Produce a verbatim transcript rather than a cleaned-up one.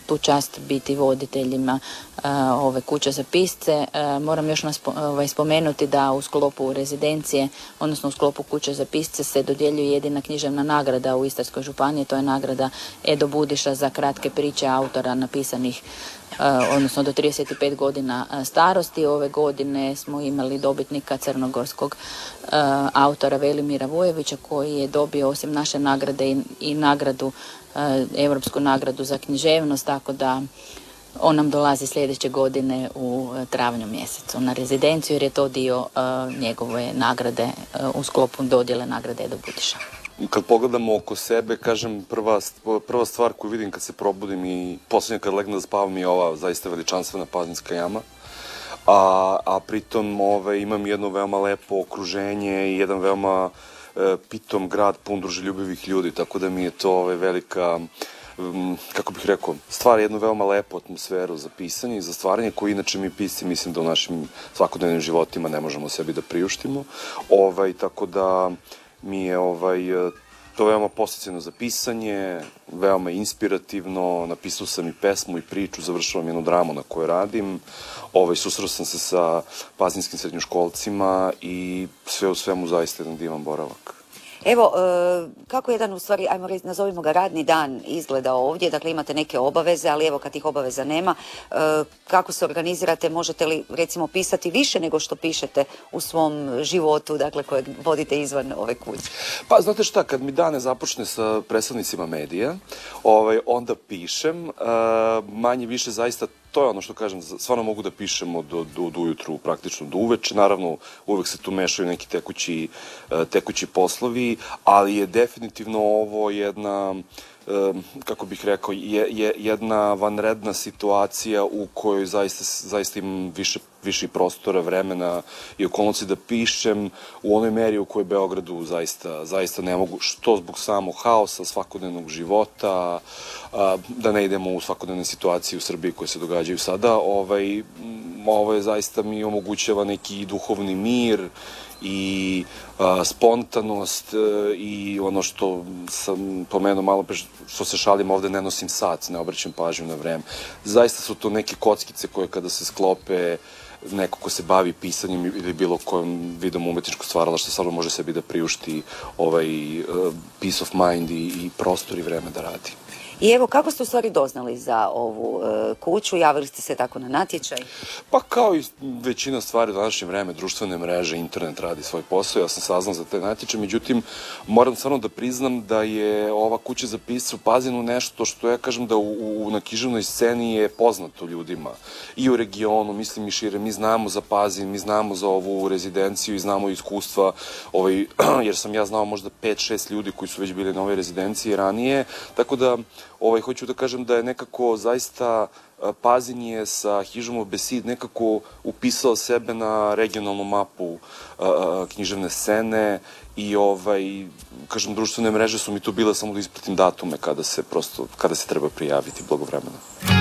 tu čast biti voditeljima ove kuće za pisce. Moram još spomenuti da u sklopu rezidencije, odnosno u sklopu kuće za pisce se dodjeljuje jedina književna nagrada u Istarskoj županiji, to je nagrada Edo Budiša za kratke priče autora napisanih odnosno do trideset pet godina starosti. Ove godine smo imali dobitnika crnogorskog autora Velimira Vujevića koji je dobio osim naše nagrade i, i nagradu, europsku nagradu za književnost, tako da on nam dolazi sljedeće godine u travnju mjesecu na rezidenciju jer je to dio uh, njegove nagrade uh, u sklopu dodjele nagrade Edo Budiša. Kad pogledamo oko sebe, kažem, prva, prva stvar koju vidim kad se probudim i posljednje kad legnem da spavam je ova zaista veličanstvena Pazinska jama. A, a pritom ove, imam jedno veoma lepo okruženje i jedan veoma e, pitom grad pun druželjubivih ljudi, tako da mi je to ove, velika, um, kako bih rekao, stvara jednu veoma lepu atmosferu za pisanje i za stvaranje, koju inače mi pisci mislim da u našim svakodnevnim životima ne možemo sebi da priuštimo. Ovaj, tako da mi je ovaj, to veoma podsticajno za pisanje, veoma inspirativno, napisao sam i pesmu i priču, završavam jednu dramu na kojoj radim, ovaj, susreo sam se sa pazinskim srednjoškolcima i sve u svemu zaista jedan divan boravak. Evo, kako jedan, u stvari, ajmo reći, nazovimo ga radni dan izgleda ovdje, dakle imate neke obaveze, ali evo kad tih obaveza nema, kako se organizirate, možete li recimo pisati više nego što pišete u svom životu, dakle kojeg vodite izvan ove kuće? Pa znate šta, kad mi dane započne sa predstavnicima medija, ovaj, onda pišem, manje više zaista to je ono što kažem, stvarno mogu da pišemo do, do, do ujutru, praktično do uveče, naravno uvek se tu mešaju neki tekući, tekući poslovi, ali je definitivno ovo jedna, kako bih rekao, je, je jedna vanredna situacija u kojoj zaista, zaista imam više, više prostora, vremena i okolnosti da pišem u onoj meri u kojoj Beogradu zaista, zaista ne mogu, što zbog samog haosa, svakodnevnog života, da ne idemo u svakodnevne situacije u Srbiji koje se događaju sada, ovaj, ovo je zaista mi omogućava neki duhovni mir i a, spontanost a, i ono što sam pomenuo malo pre, što se šalim ovde, ne nosim sat, ne obraćam pažnju na vreme. Zaista su to neke kockice koje kada se sklope neko ko se bavi pisanjem ili bilo kojom vidom umetničkog stvarala što stvarno može sebi da priušti ovaj uh, peace of mind i, i prostor i vreme da radi. I evo, kako ste u stvari doznali za ovu e, kuću? Javili ste se tako na natječaj? Pa kao i većina stvari u današnje vreme, društvene mreže, internet radi svoj posao, ja sam saznao za te natječaje, međutim, moram stvarno da priznam da je ova kuća za pisce u Pazinu nešto što ja kažem da u, u, na književnoj sceni je poznato ljudima. I u regionu, mislim i šire, mi znamo za Pazin, mi znamo za ovu rezidenciju i znamo iskustva, ovaj, jer sam ja znao možda pet šest ljudi koji su već bili na ovoj rezidenciji ranije, tako da Ovaj, hoću da kažem da je nekako zaista Pazin je sa Hižom of Besid nekako upisao sebe na regionalnu mapu a, književne scene i ovaj, kažem, društvene mreže su mi tu bile samo da ispratim datume kada se prosto, kada se treba prijaviti blagovremeno.